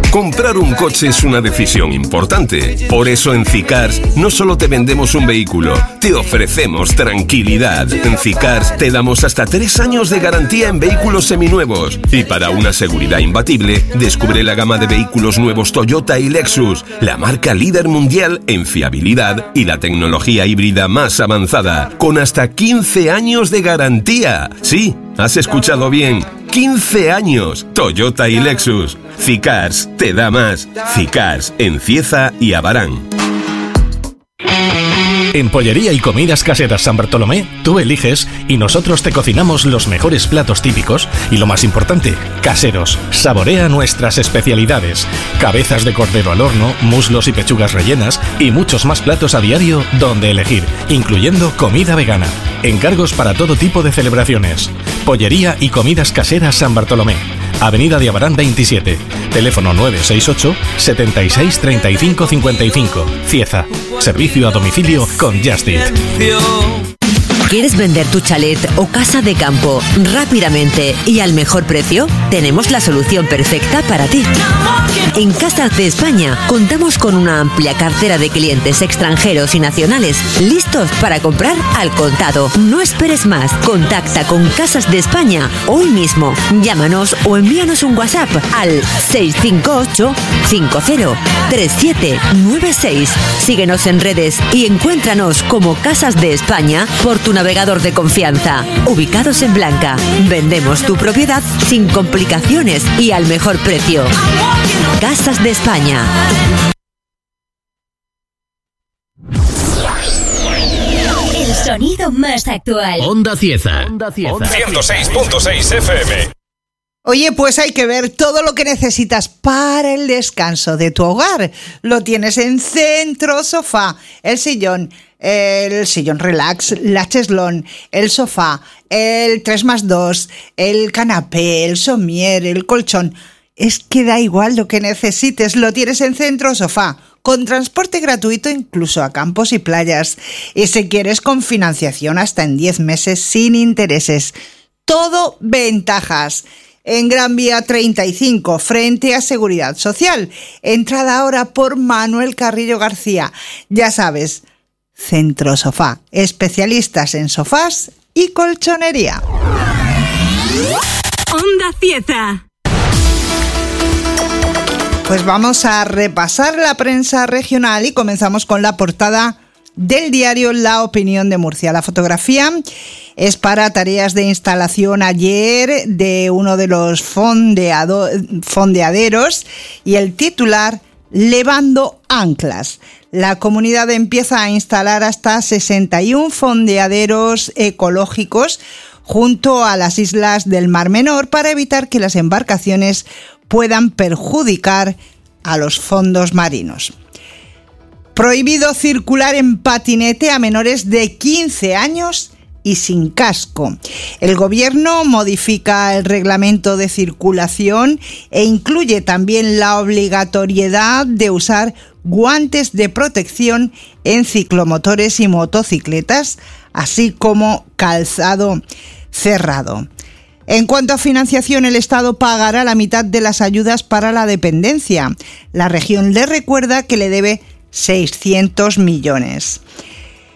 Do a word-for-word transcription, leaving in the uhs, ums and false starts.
Comprar un coche es una decisión importante. Por eso en Cicars no solo te vendemos un vehículo, te ofrecemos tranquilidad. En Cicars te damos hasta tres años de garantía en vehículos seminuevos. Y para una seguridad imbatible, descubre la gama de vehículos nuevos Toyota y Lexus, la marca líder mundial en fiabilidad y la tecnología híbrida más avanzada, con hasta quince años de garantía. Sí, has escuchado bien. quince años. Toyota y Lexus. Cicars te da más. Cicars en Cieza y Abarán. En Pollería y Comidas Caseras San Bartolomé, tú eliges y nosotros te cocinamos los mejores platos típicos y, lo más importante, caseros. Saborea nuestras especialidades. Cabezas de cordero al horno, muslos y pechugas rellenas y muchos más platos a diario donde elegir, incluyendo comida vegana. Encargos para todo tipo de celebraciones. Pollería y Comidas Caseras San Bartolomé. Avenida de Abarán veintisiete. Teléfono nueve seis ocho, setenta y seis, treinta y cinco cincuenta y cinco. Cieza. Servicio a domicilio con Just Eat. ¿Quieres vender tu chalet o casa de campo rápidamente y al mejor precio? Tenemos la solución perfecta para ti. En Casas de España contamos con una amplia cartera de clientes extranjeros y nacionales listos para comprar al contado. No esperes más. Contacta con Casas de España hoy mismo. Llámanos o envíanos un WhatsApp al seis cinco ocho, cinco cero, tres siete nueve seis. Síguenos en redes y encuéntranos como Casas de España por tu navegador de confianza. Ubicados en Blanca, vendemos tu propiedad sin complicaciones y al mejor precio. Casas de España. El sonido más actual. Onda Cieza. ciento seis punto seis F M. Oye, pues hay que ver todo lo que necesitas para el descanso de tu hogar. Lo tienes en Centro Sofá. El sillón, el sillón relax, la cheslón, el sofá, el tres más dos, el canapé, el somier, el colchón. Es que da igual lo que necesites, lo tienes en Centro Sofá. Con transporte gratuito incluso a campos y playas. Y si quieres, con financiación hasta en diez meses sin intereses. Todo ventajas. En Gran Vía treinta y cinco, frente a Seguridad Social. Entrada ahora por Manuel Carrillo García. Ya sabes, Centro Sofá, especialistas en sofás y colchonería. Onda Cieza. Pues vamos a repasar la prensa regional y comenzamos con la portada del diario La Opinión de Murcia. La fotografía es para tareas de instalación ayer de uno de los fondeado, fondeaderos y el titular, Levando anclas. La comunidad empieza a instalar hasta sesenta y uno fondeaderos ecológicos junto a las islas del Mar Menor para evitar que las embarcaciones puedan perjudicar a los fondos marinos. Prohibido circular en patinete a menores de quince años y sin casco. El gobierno modifica el reglamento de circulación e incluye también la obligatoriedad de usar guantes de protección en ciclomotores y motocicletas, así como calzado cerrado. En cuanto a financiación, el Estado pagará la mitad de las ayudas para la dependencia. La región le recuerda que le debe seiscientos millones.